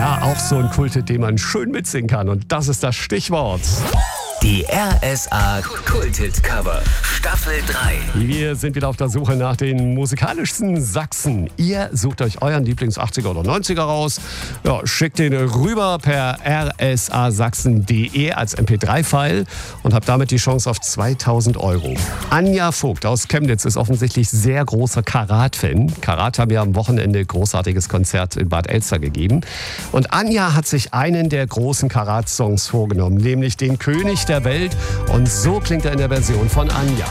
Ja, auch so ein Kulthit, den man schön mitsingen kann. Und das ist das Stichwort. Die RSA Kulthit-Cover Staffel 3. Wir sind wieder auf der Suche nach den musikalischsten Sachsen. Ihr sucht euch euren Lieblings-80er oder 90er raus. Ja, schickt den rüber per rsasachsen.de als MP3-File und habt damit die Chance auf 2000 €. Anja Vogt aus Chemnitz ist offensichtlich sehr großer Karat-Fan. Karat haben ja am Wochenende großartiges Konzert in Bad Elster gegeben. Und Anja hat sich einen der großen Karat-Songs vorgenommen, nämlich den König der Welt. Und so klingt er in der Version von Anja.